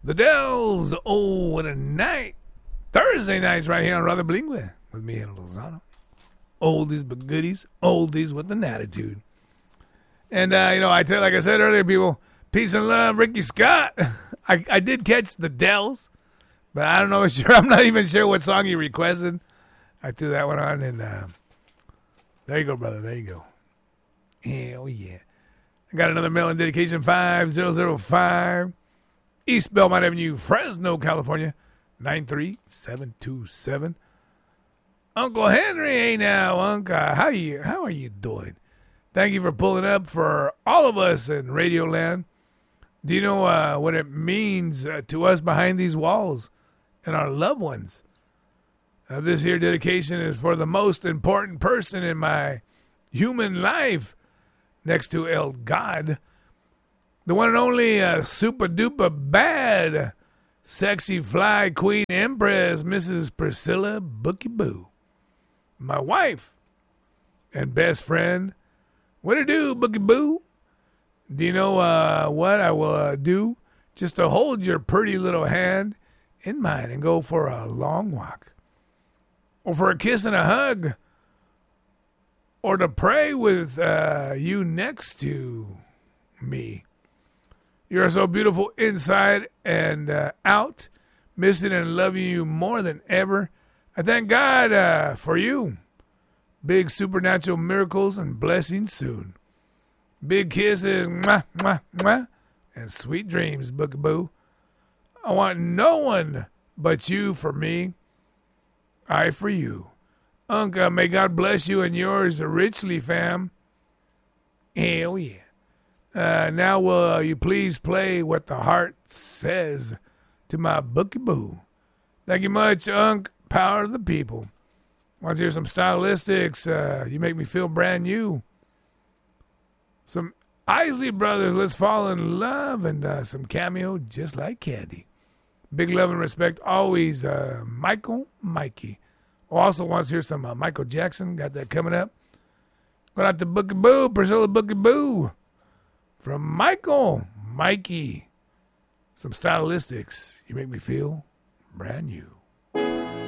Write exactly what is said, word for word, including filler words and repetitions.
The Dells. Oh, what a night. Thursday nights right here on Rather Bilingüe with me and Lozano. Oldies but goodies. Oldies with an attitude. And, uh, you know, I tell, like I said earlier, people, peace and love, Ricky Scott. I, I did catch the Dells, but I don't know. Sure, I'm not even sure what song you requested. I threw that one on, and uh, there you go, brother. There you go. Hell yeah. I got another mail-in dedication, five zero zero five, East Belmont Avenue, Fresno, California, nine three seven two seven. Uncle Henry, hey now, Uncle, how you? How are you doing? Thank you for pulling up for all of us in Radio Land. Do you know uh, what it means uh, to us behind these walls and our loved ones? Uh, this here dedication is for the most important person in my human life, next to El God, the one and only uh, super duper bad, sexy fly queen empress, Missus Priscilla Bookie Boo, my wife and best friend. What to do, Bookie Boo? Do you know uh, what I will uh, do? Just to hold your pretty little hand in mine and go for a long walk, or for a kiss and a hug, or to pray with uh, you next to me. You are so beautiful inside and uh, out, missing and loving you more than ever. I thank God uh, for you. Big supernatural miracles and blessings soon. Big kisses, mwah, mwah, mwah, and sweet dreams, Bookie Boo. I want no one but you for me. I for you. Uncle, may God bless you and yours richly, fam. Hell yeah. Uh, now will uh, you please play what the heart says to my Bookie Boo. Thank you much, Unc. Power of the people. Want to hear some stylistics? Uh, you make me feel brand new. Some Isley Brothers, Let's Fall in Love, and uh, some Cameo, Just Like Candy. Big love and respect always, uh, Michael Mikey. Also wants to hear some uh, Michael Jackson. Got that coming up. Going out to Bookie Boo, Priscilla Bookie Boo. From Michael Mikey. Some stylistics. You make me feel brand new.